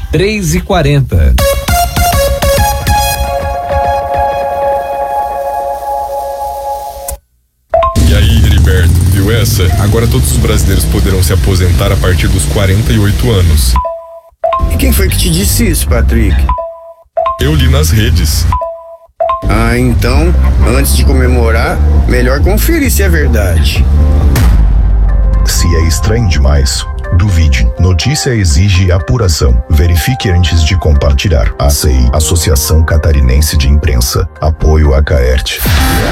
3h40. E aí, Heriberto, viu essa? Agora todos os brasileiros poderão se aposentar a partir dos 48 anos. E quem foi que te disse isso, Patrick? Eu li nas redes. Ah, então, antes de comemorar, melhor conferir se é verdade. Se é estranho demais, duvide. Notícia exige apuração. Verifique antes de compartilhar. ACI, Associação Catarinense de Imprensa. Apoio a Caerte.